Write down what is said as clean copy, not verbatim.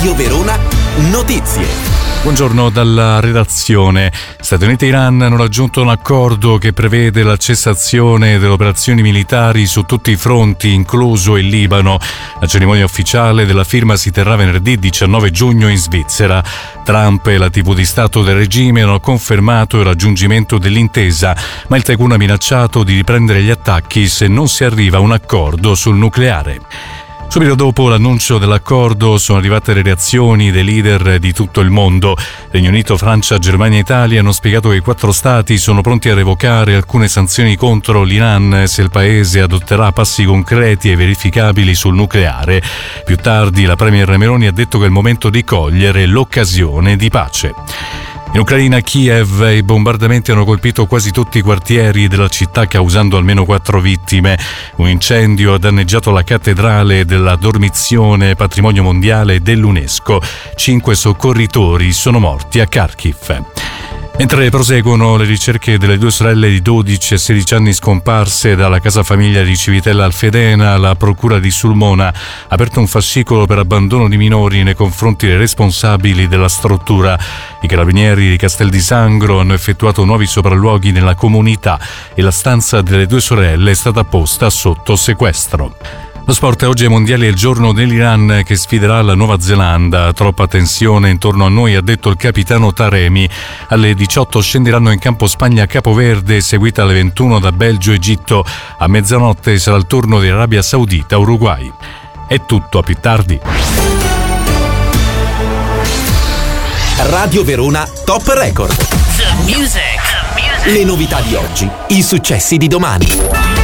Radio Verona Notizie. Buongiorno dalla redazione. Stati Uniti e Iran hanno raggiunto un accordo che prevede la cessazione delle operazioni militari su tutti i fronti, incluso il Libano. La cerimonia ufficiale della firma si terrà venerdì 19 giugno in Svizzera. Trump e la TV di Stato del regime hanno confermato il raggiungimento dell'intesa, ma il tycoon ha minacciato di riprendere gli attacchi se non si arriva a un accordo sul nucleare. Subito dopo l'annuncio dell'accordo sono arrivate le reazioni dei leader di tutto il mondo. Regno Unito, Francia, Germania e Italia hanno spiegato che i 4 stati sono pronti a revocare alcune sanzioni contro l'Iran se il paese adotterà passi concreti e verificabili sul nucleare. Più tardi la premier Meloni ha detto che è il momento di cogliere l'occasione di pace. In Ucraina, Kiev, i bombardamenti hanno colpito quasi tutti i quartieri della città, causando almeno 4 vittime. Un incendio ha danneggiato la cattedrale della Dormizione, patrimonio mondiale dell'UNESCO. 5 soccorritori sono morti a Kharkiv. Mentre proseguono le ricerche delle 2 sorelle di 12 e 16 anni scomparse dalla casa famiglia di Civitella Alfedena, la procura di Sulmona ha aperto un fascicolo per abbandono di minori nei confronti dei responsabili della struttura. I carabinieri di Castel di Sangro hanno effettuato nuovi sopralluoghi nella comunità e la stanza delle 2 sorelle è stata posta sotto sequestro. Lo sport. Oggi ai mondiali è il giorno dell'Iran che sfiderà la Nuova Zelanda. Troppa tensione intorno a noi, ha detto il capitano Taremi. Alle 18 scenderanno in campo Spagna-Capoverde, seguita alle 21 da Belgio-Egitto. A mezzanotte sarà il turno di Arabia Saudita-Uruguay. È tutto, a più tardi. Radio Verona Top Record. The music. Le novità di oggi, i successi di domani.